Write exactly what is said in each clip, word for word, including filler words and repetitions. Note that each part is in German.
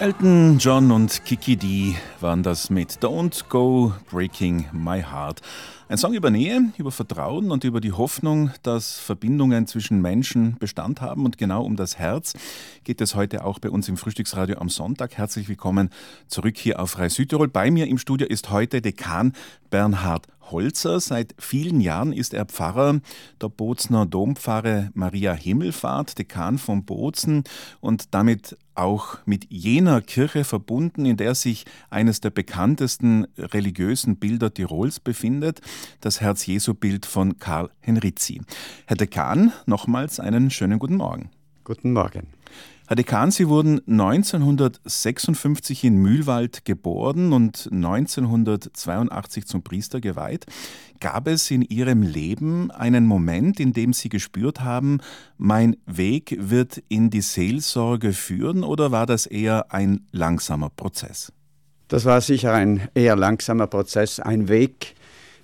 Elton John und Kiki Dee waren das mit Don't Go Breaking My Heart. Ein Song über Nähe, über Vertrauen und über die Hoffnung, dass Verbindungen zwischen Menschen Bestand haben. Und genau um das Herz geht es heute auch bei uns im Frühstücksradio am Sonntag. Herzlich willkommen zurück hier auf Rai Südtirol. Bei mir im Studio ist heute Dekan Bernhard Holzer. Seit vielen Jahren ist er Pfarrer der Bozner Dompfarre Maria Himmelfahrt, Dekan von Bozen und damit auch mit jener Kirche verbunden, in der sich eines der bekanntesten religiösen Bilder Tirols befindet, das Herz-Jesu-Bild von Karl Henrizi. Herr Dekan, nochmals einen schönen guten Morgen. Guten Morgen. Herr Dekan, Sie wurden neunzehnhundertsechsundfünfzig in Mühlwald geboren und neunzehnhundertzweiundachtzig zum Priester geweiht. Gab es in Ihrem Leben einen Moment, in dem Sie gespürt haben, mein Weg wird in die Seelsorge führen, oder war das eher ein langsamer Prozess? Das war sicher ein eher langsamer Prozess, ein Weg.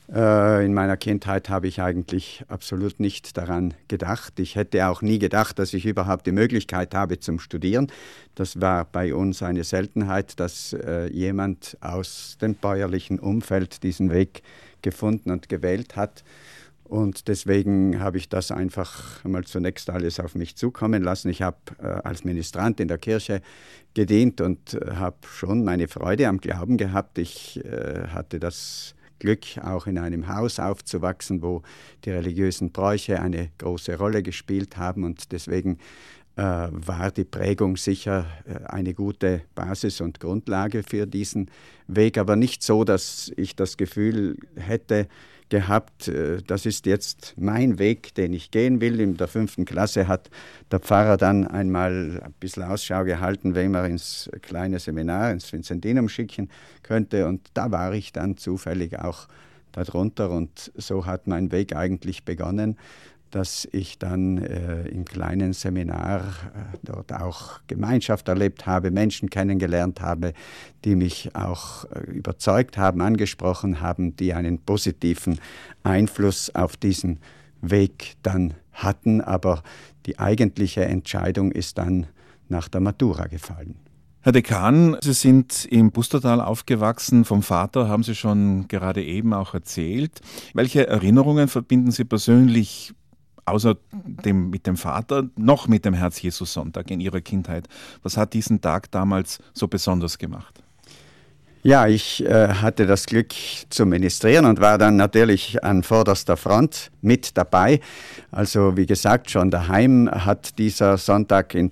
In meiner Kindheit habe ich eigentlich absolut nicht daran gedacht. Ich hätte auch nie gedacht, dass ich überhaupt die Möglichkeit habe zum Studieren. Das war bei uns eine Seltenheit, dass äh, jemand aus dem bäuerlichen Umfeld diesen Weg gefunden und gewählt hat. Und deswegen habe ich das einfach mal zunächst alles auf mich zukommen lassen. Ich habe äh, als Ministrant in der Kirche gedient und äh, habe schon meine Freude am Glauben gehabt. Ich äh, hatte das Glück, auch in einem Haus aufzuwachsen, wo die religiösen Bräuche eine große Rolle gespielt haben. Und deswegen äh, war die Prägung sicher äh, eine gute Basis und Grundlage für diesen Weg. Aber nicht so, dass ich das Gefühl hätte gehabt, äh, das ist jetzt mein Weg, den ich gehen will. In der fünften Klasse hat der Pfarrer dann einmal ein bisschen Ausschau gehalten, wen man ins kleine Seminar, ins Vinzentinum schicken könnte. Und da war ich dann zufällig auch darunter. Und so hat mein Weg eigentlich begonnen, dass ich dann äh, im kleinen Seminar äh, dort auch Gemeinschaft erlebt habe, Menschen kennengelernt habe, die mich auch äh, überzeugt haben, angesprochen haben, die einen positiven Einfluss auf diesen Weg dann hatten. Aber die eigentliche Entscheidung ist dann nach der Matura gefallen. Herr Dekan, Sie sind im Pustertal aufgewachsen. Vom Vater haben Sie schon gerade eben auch erzählt. Welche Erinnerungen verbinden Sie persönlich außer dem, mit dem Vater, noch mit dem Herz-Jesus-Sonntag in Ihrer Kindheit? Was hat diesen Tag damals so besonders gemacht? Ja, ich äh, hatte das Glück zu ministrieren und war dann natürlich an vorderster Front mit dabei. Also wie gesagt, schon daheim hat dieser Sonntag in